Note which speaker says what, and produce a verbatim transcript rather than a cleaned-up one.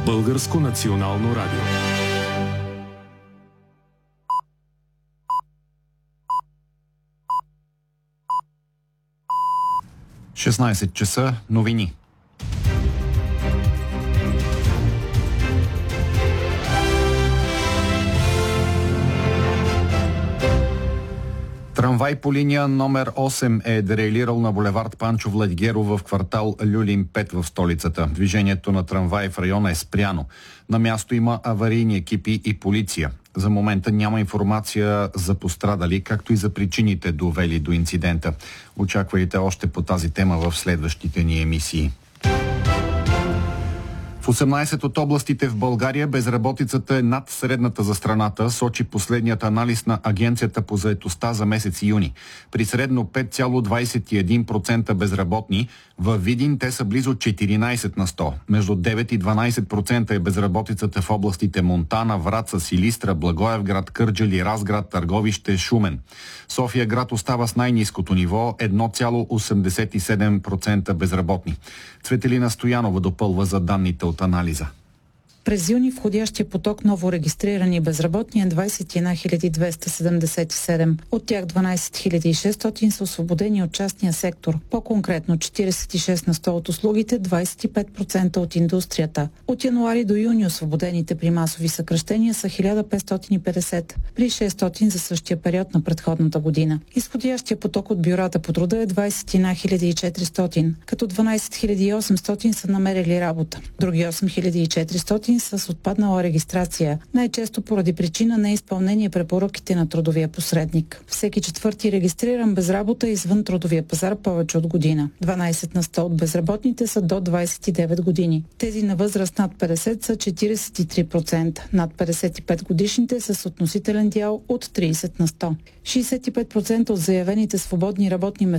Speaker 1: Българско национално радио.
Speaker 2: шестнайсет часа, новини. Трамвай по линия номер осем е дерайлирал на булевард Панчо Владигеров в квартал Люлин пет в столицата. Движението на трамвай в района е спряно. На място има аварийни екипи и полиция. За момента няма информация за пострадали, както и за причините, довели до инцидента. Очаквайте още по тази тема в следващите ни емисии. В осемнайсет от областите в България безработицата е над средната за страната, сочи последният анализ на Агенцията по заетостта за месец юни. При средно пет цяло двайсет и един процента безработни, във Видин те са близо четиринайсет на сто. Между девет и дванайсет процента е безработицата в областите Монтана, Враца, Силистра, Благоевград, Кърджали, Разград, Търговище, Шумен. София град остава с най-ниското ниво – едно цяло осемдесет и седем процента безработни. Цветелина Стоянова допълва за данните от анализа.
Speaker 3: През юни входящия поток ново регистрирани безработни е двайсет и една хиляди двеста седемдесет и седем. От тях дванайсет хиляди и шестстотин са освободени от частния сектор. По-конкретно четирийсет и шест на сто от услугите, двайсет и пет процента от индустрията. От януари до юни освободените при масови съкращения са хиляда петстотин и петдесет, при шестстотин за същия период на предходната година. Изходящия поток от бюрата по труда е двайсет и една хиляди и четиристотин, като дванайсет хиляди и осемстотин са намерили работа. Други осем хиляди и четиристотин с отпаднала регистрация, най-често поради причина неизпълнение препоръките на трудовия посредник. Всеки четвърти регистриран без работа извън трудовия пазар повече от година. дванайсет на сто от безработните са до двайсет и девет години. Тези на възраст над петдесет са четирийсет и три процента, над петдесет и пет годишните с относителен дял от трийсет на сто. шейсет и пет процента от заявените свободни работни места